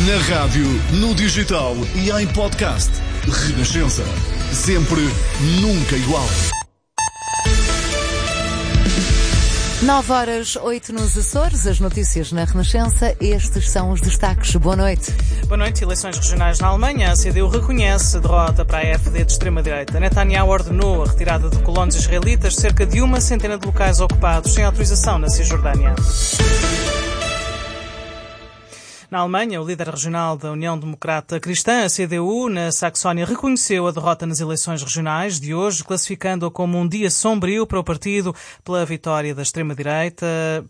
Na rádio, no digital e em podcast. Renascença. Sempre, nunca igual. 9h08 nos Açores, as notícias na Renascença. Estes são os destaques. Boa noite. Boa noite. Eleições regionais na Alemanha. A CDU reconhece derrota para a AfD de extrema-direita. Netanyahu ordenou a retirada de colonos israelitas, cerca de 100 de locais ocupados sem autorização na Cisjordânia. Na Alemanha, o líder regional da União Democrata Cristã, a CDU, na Saxónia, reconheceu a derrota nas eleições regionais de hoje, classificando-a como um dia sombrio para o partido pela vitória da extrema-direita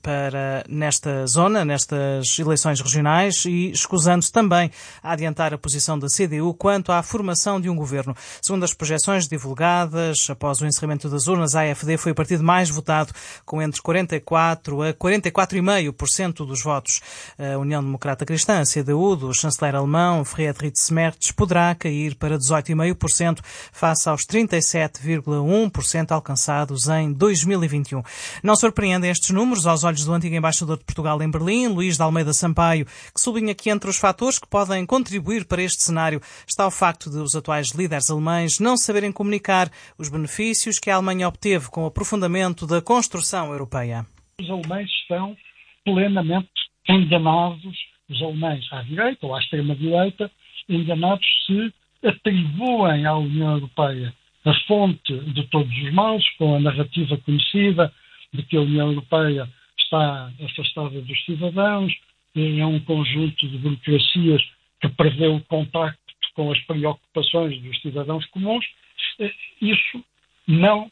nesta zona, nestas eleições regionais, e escusando-se também a adiantar a posição da CDU quanto à formação de um governo. Segundo as projeções divulgadas, após o encerramento das urnas, a AfD foi o partido mais votado, com entre 44% a 44,5% dos votos. A União Democrata Cristã, a CDU, do chanceler alemão Friedrich Merz, poderá cair para 18,5% face aos 37,1% alcançados em 2021. Não surpreendem estes números aos olhos do antigo embaixador de Portugal em Berlim, Luís de Almeida Sampaio, que sublinha que entre os fatores que podem contribuir para este cenário está o facto de os atuais líderes alemães não saberem comunicar os benefícios que a Alemanha obteve com o aprofundamento da construção europeia. Os alemães estão plenamente enganados, os alemães à direita ou à extrema-direita, enganados se atribuem à União Europeia a fonte de todos os males, com a narrativa conhecida de que a União Europeia está afastada dos cidadãos, é um conjunto de burocracias que perdeu o contacto com as preocupações dos cidadãos comuns. Isso não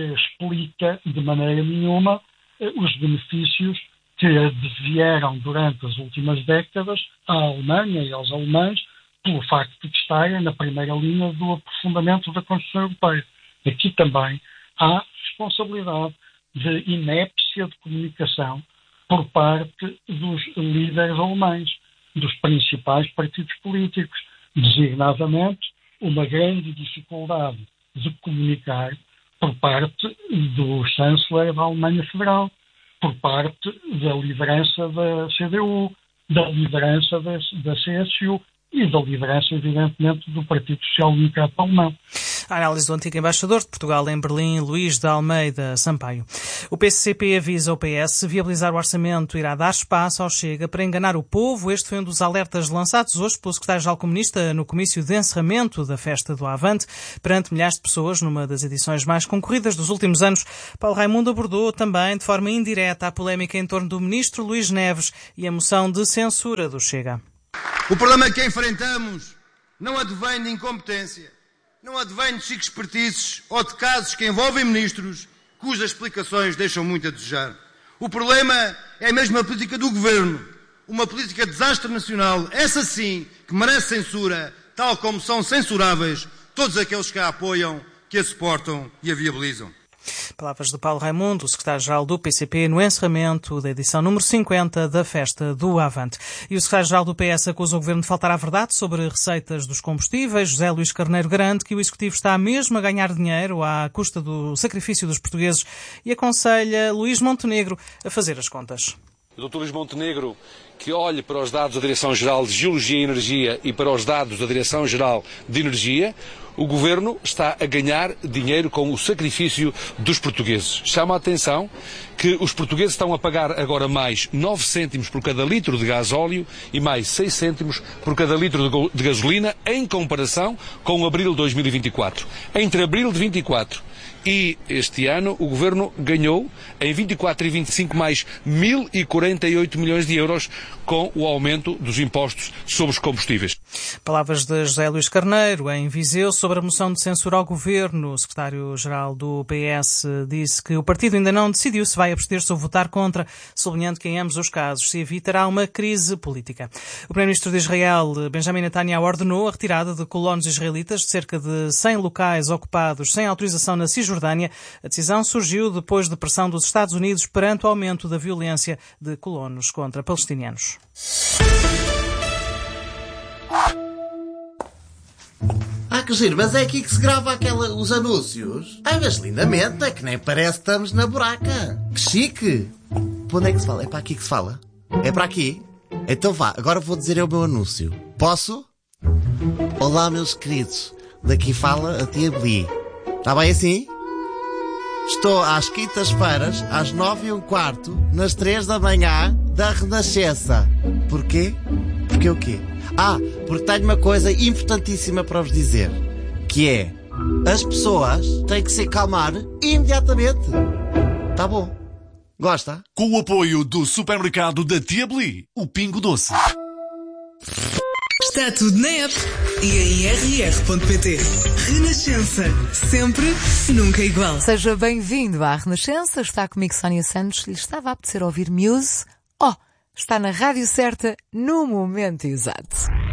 explica de maneira nenhuma os benefícios que advieram durante as últimas décadas à Alemanha e aos alemães pelo facto de estarem na primeira linha do aprofundamento da Constituição Europeia. Aqui também há responsabilidade de inépcia de comunicação por parte dos líderes alemães, dos principais partidos políticos, designadamente uma grande dificuldade de comunicar por parte do chanceler da Alemanha Federal, por parte da liderança da CDU, da liderança da CSU e da liderança, evidentemente, do Partido Social Democrata Alemão. A análise do antigo embaixador de Portugal em Berlim, Luís de Almeida Sampaio. O PCP avisa ao PS se viabilizar o orçamento irá dar espaço ao Chega para enganar o povo. Este foi um dos alertas lançados hoje pelo secretário-geral comunista no comício de encerramento da festa do Avante, perante milhares de pessoas numa das edições mais concorridas dos últimos anos. Paulo Raimundo abordou também de forma indireta a polémica em torno do ministro Luís Neves e a moção de censura do Chega. O problema que enfrentamos não advém de incompetência, não advém de chiques espertices ou de casos que envolvem ministros cujas explicações deixam muito a desejar. O problema é mesmo a política do governo, uma política de desastre nacional, essa sim que merece censura, tal como são censuráveis todos aqueles que a apoiam, que a suportam e a viabilizam. Palavras de Paulo Raimundo, secretário-geral do PCP, no encerramento da edição número 50 da Festa do Avante. E o secretário-geral do PS acusa o governo de faltar à verdade sobre receitas dos combustíveis. José Luís Carneiro garante que o executivo está mesmo a ganhar dinheiro à custa do sacrifício dos portugueses e aconselha Luís Montenegro a fazer as contas. O Dr. Luís Montenegro que olhe para os dados da Direção-Geral de Geologia e Energia e para os dados da Direção-Geral de Energia. O Governo está a ganhar dinheiro com o sacrifício dos portugueses. Chama a atenção que os portugueses estão a pagar agora mais 9 cêntimos por cada litro de gasóleo e mais 6 cêntimos por cada litro de gasolina em comparação com abril de 2024. Entre abril de 24 e este ano, o Governo ganhou, em 24 e 25, mais 1.048 milhões de euros com o aumento dos impostos sobre os combustíveis. Palavras de José Luís Carneiro, em Viseu, sobre a moção de censura ao Governo. O secretário-geral do PS disse que o partido ainda não decidiu se vai abster-se ou votar contra, sublinhando que em ambos os casos se evitará uma crise política. O primeiro-ministro de Israel, Benjamin Netanyahu, ordenou a retirada de colonos israelitas de cerca de 100 locais ocupados sem autorização na Cisjordânia. A decisão surgiu depois de pressão dos Estados Unidos perante o aumento da violência de colonos contra palestinianos. Que giro, mas é aqui que se grava os anúncios. Mas lindamente, é que nem parece que estamos na buraca. Que chique. Para onde é que se fala? É para aqui que se fala? É para aqui? Então vá, agora vou dizer o meu anúncio. Posso? Olá, meus queridos. Daqui fala a tia Bli. Está bem assim? Estou às quintas-feiras, às 9h15, nas 3 da manhã, da Renascença. Porquê? Porque o quê? Porque tenho uma coisa importantíssima para vos dizer. Que é, as pessoas têm que se acalmar imediatamente. Tá bom? Gosta? Com o apoio do supermercado da Tia Bli, o Pingo Doce. Está tudo na app e em rr.pt. Renascença. Sempre, nunca igual. Seja bem-vindo à Renascença. Está comigo Sónia Santos. Lhe estava a apetecer ouvir Muse? Está na rádio certa, no momento exato.